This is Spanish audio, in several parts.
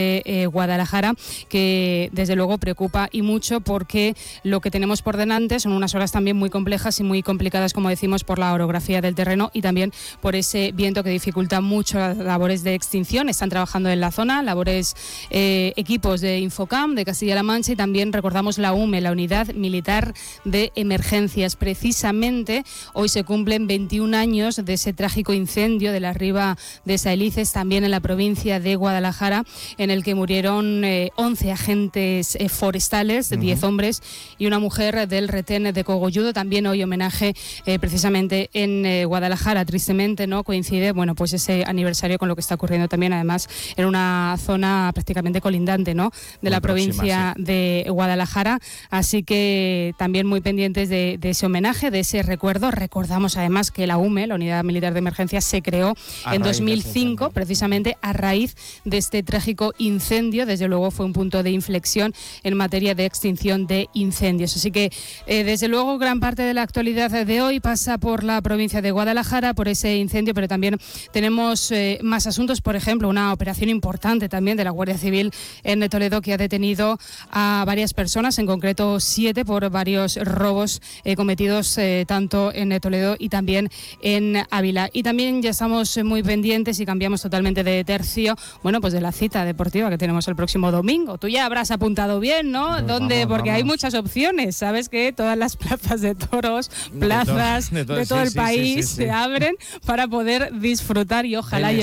Guadalajara, que desde luego preocupa y mucho, porque lo que tenemos por delante son unas horas también muy complejas y muy complicadas, como decimos, por la orografía del terreno y también por ese viento que dificulta mucho las labores de extinción. Están trabajando en la zona equipos de Infocam de Castilla-La Mancha, y también recordamos la UME, la Unidad Militar de Emergencias. Precisamente hoy se cumplen 21 años de ese trágico incendio de la Riba de Saelices, también en la provincia de Guadalajara, en el que murieron 11 agentes forestales, 10 hombres y una mujer del retén de Cogolludo. También hoy homenaje precisamente en Guadalajara. Tristemente no coincide, bueno, pues ese aniversario con lo que está ocurriendo también, además, en una zona prácticamente colindante, ¿no?, de la provincia de Guadalajara. Así que también muy pendientes de ese homenaje, de ese recuerdo. Recordamos además que la UME, la Unidad Militar de Emergencias, se creó en 2005, precisamente a raíz de este trágico incendio. Desde luego fue un punto de inflexión en materia de extinción de incendios. Así que, desde luego, gran parte de la actualidad de hoy pasa por la provincia de Guadalajara, por ese incendio, pero también tenemos más asuntos. Por ejemplo, una operación importante también de la Guardia Civil en Toledo, que ha detenido a varias personas, en concreto 7, por varios robos cometidos tanto en Toledo y también en Ávila. Y también ya estamos muy pendientes, y cambiamos totalmente de tercio, bueno, pues de la cita deportiva que tenemos el próximo domingo. Tú ya habrás apuntado bien, ¿no? Pues ¿dónde? Porque hay muchas opciones. Sabes que todas las plazas de toros, plazas de todo el país se abren para poder disfrutar y ojalá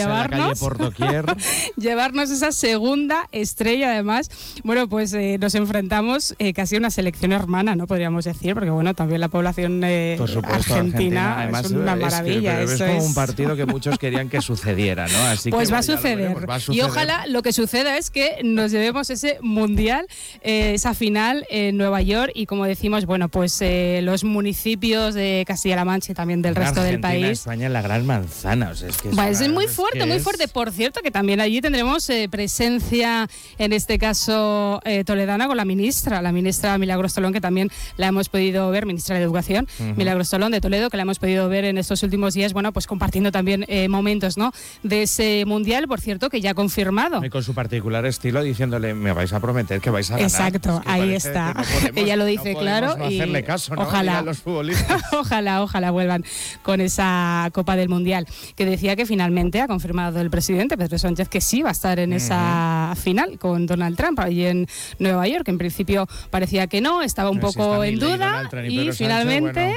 llevarnos esa segunda estrella. Además, bueno, pues nos enfrentamos casi a una selección hermana, ¿no?, podríamos decir, porque bueno, también la población argentina además, es una maravilla. Es como un partido que muchos querían que sucediera, ¿no? Así pues que va a suceder. Y ojalá lo que suceda es que nos llevemos ese mundial, esa final en Nueva York, y como decimos, bueno, pues los municipios de Castilla-La Mancha y también del resto del país. España es la gran manzana, o sea, es muy fuerte, muy fuerte. Por cierto, que también allí tendremos presencia, en este caso toledana, con la ministra Milagros Tolón, que también la hemos podido ver, ministra de Educación, Milagros Tolón de Toledo, que la hemos podido ver en estos últimos días, bueno, pues compartiendo también momentos, ¿no?, de ese mundial, por cierto, que ya ha confirmado. Y con su particular estilo, diciéndole, me vais a prometer que vais a ganar. Exacto, ahí está. Ella lo dice claro. No hacerle caso, ¿no?, ojalá a los futbolistas. ojalá vuelvan con esa Copa del Mundial, que decía que finalmente ha confirmado el presidente Pedro Sánchez que sí va a estar en esa final con Donald Trump allí en Nueva York. En principio parecía que no, estaba un poco en duda, y finalmente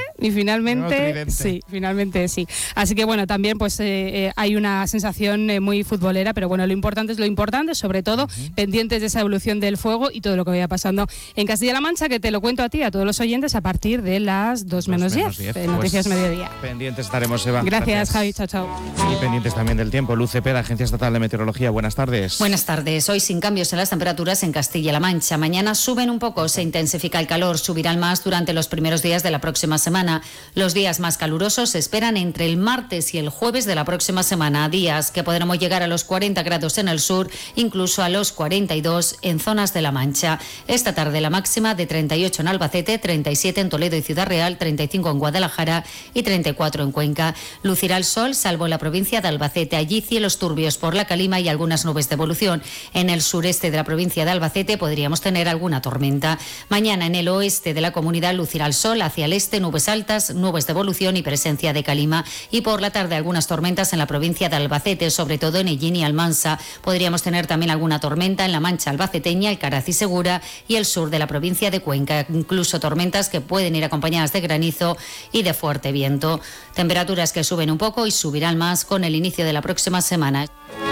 sí. Así que bueno, también pues hay una sensación muy futbolera, pero bueno, lo importante es lo importante, sobre todo pendientes de esa evolución del fuego y todo lo que vaya pasando en Castilla-La Mancha, que te lo cuento a ti, a todos los oyentes, a partir de las 2 menos 10 de Noticias Mediodía. Pendientes estaremos, Eva. Gracias, Javi, chao. Y pendientes también del tiempo. Luz Cepeda, Agencia Estatal de Meteorología, buenas tardes. Buenas tardes. Hoy sin cambios en las temperaturas en Castilla-La Mancha. Mañana suben un poco, se intensifica el calor, subirán más durante los primeros días de la próxima semana. Los días más calurosos se esperan entre el martes y el jueves de la próxima semana, días que podremos llegar a los 40 grados en el sur, incluso a los 42 en zonas de La Mancha. Esta tarde la máxima de 38 en Albacete, 37 en Toledo y Ciudad Real, 35 en Guadalajara y 34 en Cuenca. Lucirá el sol, salvo en la provincia de Albacete. Allí cielos turbios por la calima y algunas nubes de evolución. En el sureste de la provincia de Albacete podríamos tener alguna tormenta. Mañana en el oeste de la comunidad lucirá el sol, hacia el este nubes altas, nubes de evolución y presencia de calima. Y por la tarde algunas tormentas en la provincia de Albacete, sobre todo en Ellín y Almansa. Podríamos tener también alguna tormenta en la Mancha albaceteña, Alcaraz y Segura y el sur de la provincia de Cuenca. Incluso tormentas que pueden ir acompañadas de granizo y de fuerte viento. Temperaturas que suben un poco y subirán más con el inicio de la próxima semana.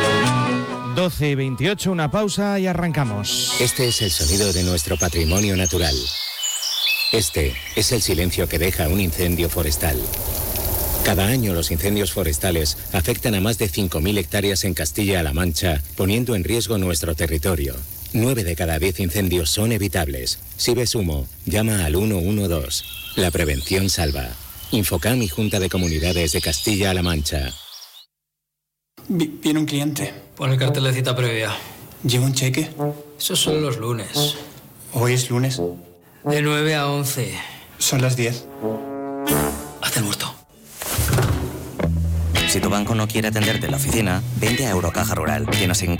12:28, una pausa y arrancamos. Este es el sonido de nuestro patrimonio natural. Este es el silencio que deja un incendio forestal. Cada año los incendios forestales afectan a más de 5.000 hectáreas en Castilla-La Mancha, poniendo en riesgo nuestro territorio. 9 de cada 10 incendios son evitables. Si ves humo, llama al 112. La prevención salva. Infocam y Junta de Comunidades de Castilla-La Mancha. Viene un cliente. Pon el cartel de cita previa. ¿Lleva un cheque? Eso son los lunes. ¿Hoy es lunes? De 9 a 11. Son las 10. Haz el muerto. Si tu banco no quiere atenderte en la oficina, vente a Eurocaja Rural, que nos encanta.